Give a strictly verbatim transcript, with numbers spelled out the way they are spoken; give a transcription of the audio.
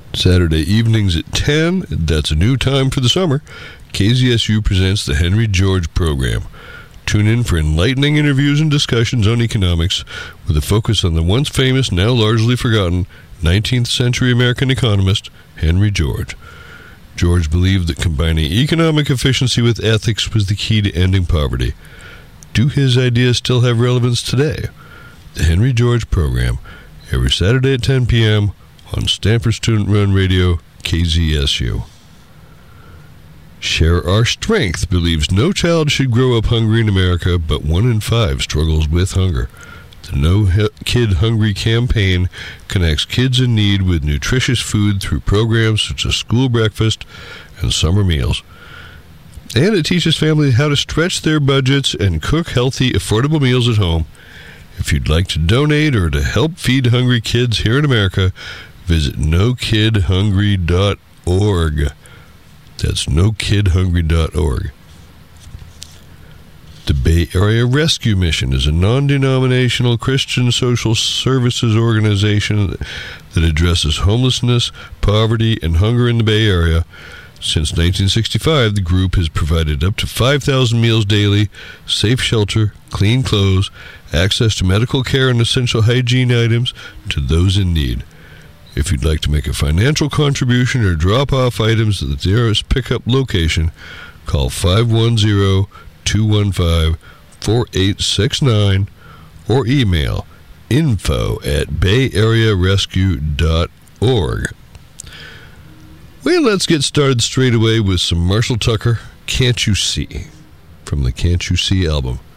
Saturday evenings at ten, that's a new time for the summer, K Z S U presents the Henry George Program. Tune in for enlightening interviews and discussions on economics with a focus on the once famous, now largely forgotten, nineteenth century American economist, Henry George. George believed that combining economic efficiency with ethics was the key to ending poverty. Do his ideas still have relevance today? The Henry George Program, every Saturday at ten p.m. on Stanford Student Run Radio, K Z S U. Share Our Strength believes no child should grow up hungry in America, but one in five struggles with hunger. The No Kid Hungry campaign connects kids in need with nutritious food through programs such as school breakfast and summer meals. And it teaches families how to stretch their budgets and cook healthy, affordable meals at home. If you'd like to donate or to help feed hungry kids here in America, visit no kid hungry dot org. That's no kid hungry dot org. The Bay Area Rescue Mission is a non-denominational Christian social services organization that addresses homelessness, poverty, and hunger in the Bay Area. Since nineteen sixty-five, the group has provided up to five thousand meals daily, safe shelter, clean clothes, access to medical care and essential hygiene items to those in need. If you'd like to make a financial contribution or drop off items at the nearest pickup location, call five one zero, two one five, four eight six nine or email info at bay area rescue dot org. Well, let's get started straight away with some Marshall Tucker, Can't You See, from the Can't You See album.